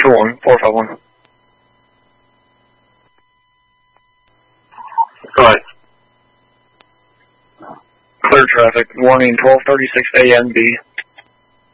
451. Go ahead. Clear traffic. Warning 12:36 a.m. B.